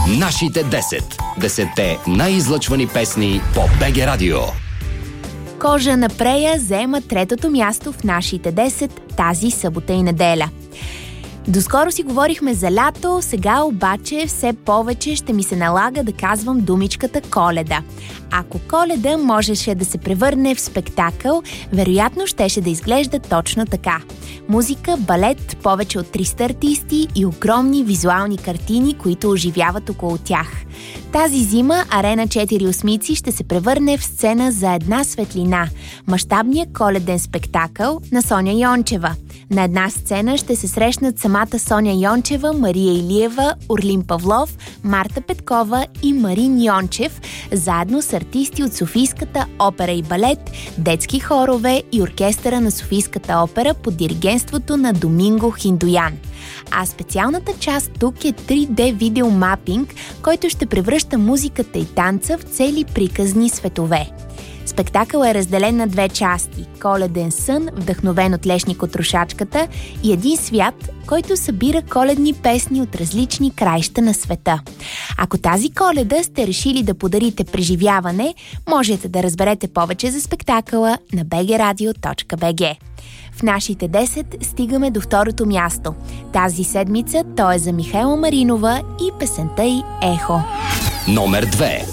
Нашите 10. 10-те най-излъчвани песни по БГ Радио. Кожа на Прея заема третото място в нашите 10 тази събота и неделя. Доскоро си говорихме за лято, сега обаче все повече ще ми се налага да казвам думичката Коледа. Ако Коледа можеше да се превърне в спектакъл, вероятно щеше да изглежда точно така. Музика, балет, повече от 300 артисти и огромни визуални картини, които оживяват около тях. Тази зима Арена 4 Осмици ще се превърне в сцена за една светлина – мащабният коледен спектакъл на Соня Йончева. На една сцена ще се срещнат самата Соня Йончева, Мария Илиева, Орлин Павлов, Марта Петкова и Марин Йончев, заедно с артисти от Софийската опера и балет, детски хорове и оркестъра на Софийската опера под диригентството на Доминго Хиндоян. А специалната част тук е 3D видеомапинг, който ще превръща музиката и танца в цели приказни светове. Спектакъл е разделен на две части – Коледен сън, вдъхновен от Лешник от Рушачката, и един свят, който събира коледни песни от различни краища на света. Ако тази Коледа сте решили да подарите преживяване, можете да разберете повече за спектакъла на bgradio.bg. В нашите 10 стигаме до второто място. Тази седмица то е за Михайла Маринова и песента й Ехо. Номер 2.